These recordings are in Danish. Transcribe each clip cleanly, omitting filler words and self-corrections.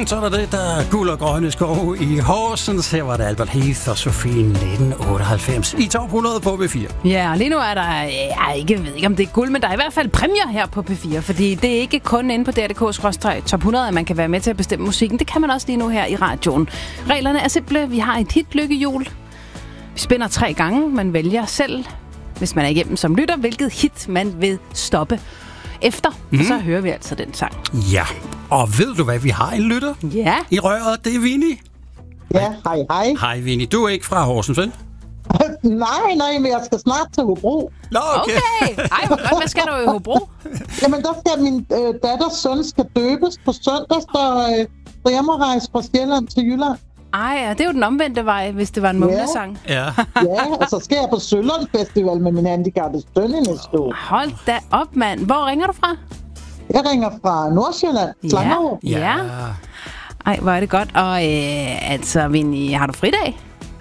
morgen, så er der det, der er guld og grønne skove i Horsens. Her var det Albert Heath og Sofie 1998 i top 100 på P4. Ja, lige nu er der, jeg ved ikke om det er guld, men der er i hvert fald præmier her på P4, fordi det er ikke kun inde på DRDK/top 100, at man kan være med til at bestemme musikken. Det kan man også lige nu her i radioen. Reglerne er simple. Vi har et hit-lykkehjul. Vi spænder 3 gange. Man vælger selv, hvis man er igennem som lytter, hvilket hit man vil stoppe efter. Og så hører vi altså den sang. Ja, og ved du hvad, vi har en lytter i røret? Det er Vinnie. Ja, hej. Hej Vinnie, du er ikke fra Horsens, vel? Nej, men jeg skal snart til Hobro. Nå, okay. Ej, hvor godt. Hvad skal du i Hobro? Jamen, der skal min datters søn skal døbes på søndag, så jeg må rejse fra Sjælland til Jylland. Ej, ja, det er jo den omvendte vej, hvis det var en mumlesang. Ja, og så skal jeg på Sølund Festival med min handicappede søn i næste uge. Hold da op, mand. Hvor ringer du fra? Jeg ringer fra Nordsjælland, Slangerup. Ja. Ej, hvor er det godt. Og altså, Vinnie, har du fridag?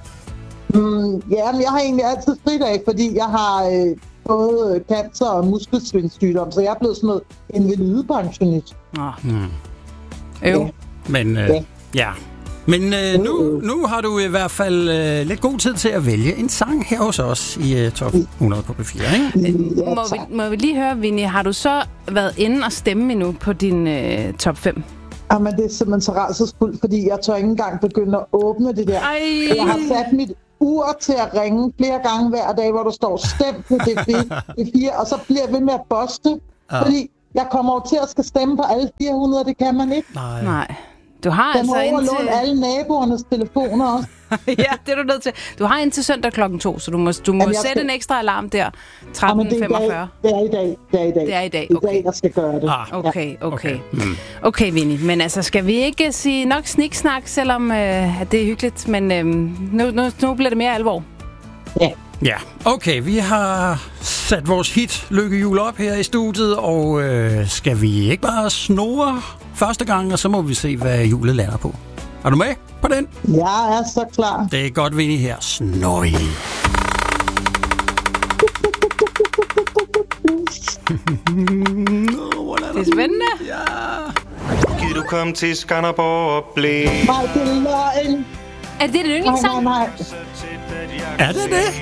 Ja, men jeg har egentlig altid fridag, fordi jeg har både cancer muskelsvindsygdom, så jeg er blevet sådan noget invalidepensionist. Ja. Men ja. Men nu har du i hvert fald lidt god tid til at vælge en sang her hos os i top 100 på P4, ikke? Må vi lige høre, Vinnie, har du så været inde og stemme endnu på din top 5? Jamen, det er simpelthen så rædselsfuldt, fordi jeg tør ikke engang begynde at åbne det der. Ej. Jeg har sat mit ur til at ringe flere gange hver dag, hvor der står stem på D4, og så bliver jeg ved med at boste, fordi jeg kommer over til at skal stemme på alle 400, det kan man ikke. Nej. Du har den altså overlånt alle naboernes telefoner også. Ja, det er du nødt til. Du har indtil søndag klokken 2, så du må sætte en ekstra alarm der. 13.45. Det er i dag. Det er i dag, jeg skal gøre det. Okay. Okay, Vinnie. Men altså, skal vi ikke sige nok sniksnak, selvom at det er hyggeligt, men nu bliver det mere alvor. Ja, okay, vi har sat vores hit lykkehjul op her i studiet, og skal vi ikke bare snurre første gang, og så må vi se, hvad hjulet lander på. Er du med på den? Jeg er så klar. Det er godt, Vinnie her. Snøj. Det er spændende. Ja. Giv du kom til Skanderborg og blæ. Nej, det er løgn. Er det din yndlingssang? Nej. Er det det?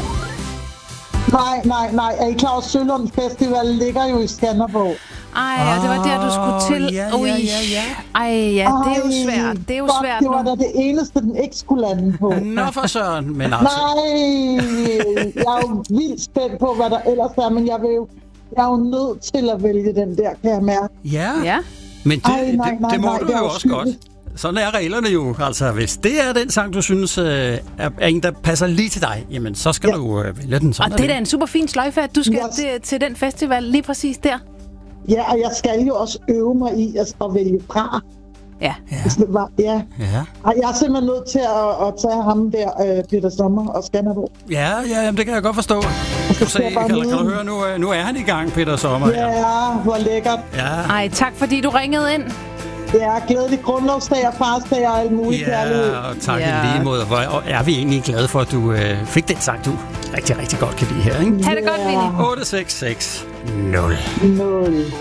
Nej. Er I klar over, Sølund Festival ligger jo i Skanderborg? Ej, det var der, du skulle til. Ja. Ej, det er jo svært. Det er jo svært nu. Det var da det eneste, den ikke skulle lande på. Nå for søren, men altså. Nej, jeg er jo vildt spændt på, hvad der ellers er, men jeg er jo nødt til at vælge den der, kan jeg mærke. Ja. Men det må du jo også godt. Sådan er reglerne jo. Altså, hvis det er den sang, du synes er en, der passer lige til dig, jamen, så skal du vælge den. Og det er da en super fin sløjfe, at du skal til den festival lige præcis der. Ja, og jeg skal jo også øve mig i at vælge fra. Ja. Ja. Og jeg er simpelthen nødt til at tage ham der, Peter Sommer og Skanderborg. Ja, det kan jeg godt forstå. Kan du høre, nu er han i gang, Peter Sommer. Ja, hvor lækkert. Ja. Ej, tak fordi du ringede ind. Ja, glædelig grundlovsdag og farsdag og alt muligt kærlighed. Ja, og tak i lige måde. Og er vi egentlig glade for, at du fik den sang, du rigtig, rigtig godt kan lide her, ikke? Ha' det godt, Vinnie. 866 0.